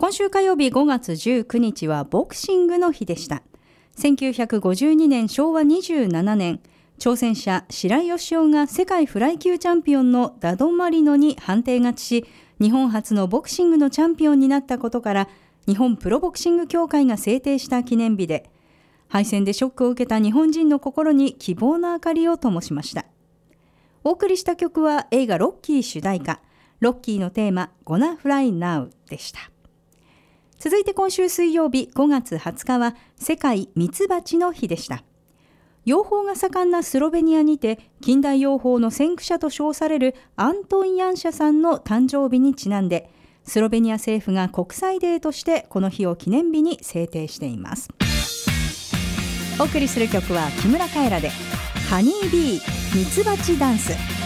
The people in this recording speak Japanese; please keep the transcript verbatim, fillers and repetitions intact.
今週火曜日ごがつじゅうくにちはボクシングの日でした。せんきゅうひゃくごじゅうにねんしょうわにじゅうななねん、挑戦者白井義雄が世界フライ級チャンピオンのダドマリノに判定勝ちし、日本初のボクシングのチャンピオンになったことから日本プロボクシング協会が制定した記念日で、敗戦でショックを受けた日本人の心に希望の明かりを灯しました。お送りした曲は映画ロッキー主題歌、ロッキーのテーマ Gonna Fly Now でした。続いて今週水曜日ごがつはつかは世界ミツバチの日でした。養蜂が盛んなスロベニアにて近代養蜂の先駆者と称されるアントン・ヤンシャさんの誕生日にちなんで、スロベニア政府が国際デーとしてこの日を記念日に制定しています。お送りする曲は木村カエラでハニービーミツバチダンス。